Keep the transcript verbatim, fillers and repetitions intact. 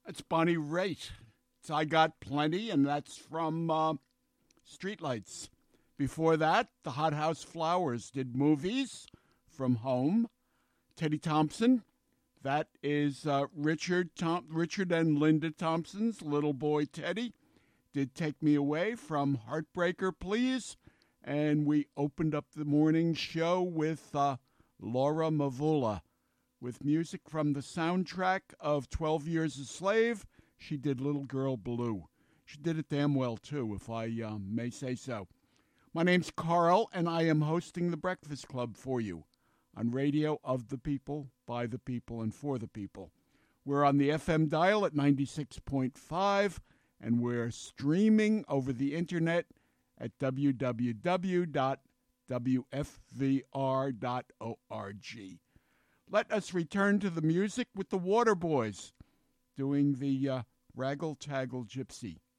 It's Bonnie Raitt. It's I Got Plenty, and that's from uh, Streetlights. Before that, the Hot House Flowers did Movies from Home. Teddy Thompson, that is uh, Richard Tom- Richard and Linda Thompson's little boy Teddy, did Take Me Away from Heartbreaker, Please. And we opened up the morning show with uh, Laura Mavula with music from the soundtrack of twelve Years a Slave. She did Little Girl Blue. She did it damn well, too, if I uh, may say so. My name's Carl, and I am hosting The Breakfast Club for you on Radio of the People, by the people, and for the people. We're on the F M dial at ninety-six point five, and we're streaming over the internet at w w w dot w f v r dot org. Let us return to the music with the Waterboys doing the uh, Raggle Taggle Gypsy.